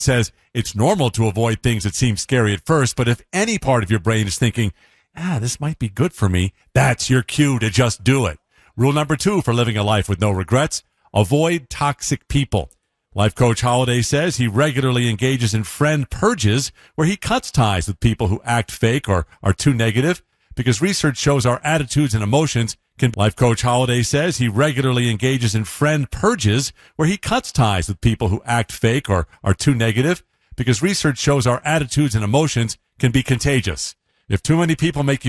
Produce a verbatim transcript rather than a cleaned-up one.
says it's normal to avoid things that seem scary at first, but if any part of your brain is thinking, ah, this might be good for me, that's your cue to just do it. Rule number two for living a life with no regrets, avoid toxic people. Life coach Holiday says he regularly engages in friend purges where he cuts ties with people who act fake or are too negative because research shows our attitudes and emotions can. Life coach Holiday says he regularly engages in friend purges where he cuts ties with people who act fake or are too negative because research shows our attitudes and emotions can be contagious. If too many people make you